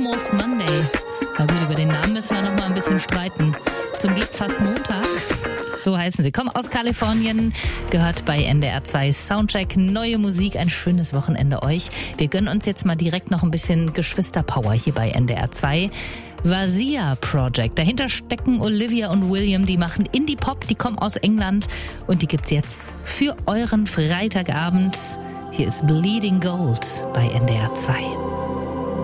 Almost Monday. Na gut, über den Namen müssen wir noch mal ein bisschen streiten. Zum Glück fast Montag. So heißen sie. Kommen aus Kalifornien, gehört bei NDR 2 Soundcheck. Neue Musik, ein schönes Wochenende euch. Wir gönnen uns jetzt mal direkt noch ein bisschen Geschwisterpower hier bei NDR 2. Vasia Project. Dahinter stecken Olivia und William, die machen Indie-Pop, die kommen aus England und die gibt's jetzt für euren Freitagabend. Hier ist Bleeding Gold bei NDR 2.